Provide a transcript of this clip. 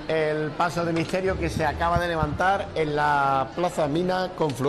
el paso de misterio que se acaba de levantar en la Plaza Mina Confluencia.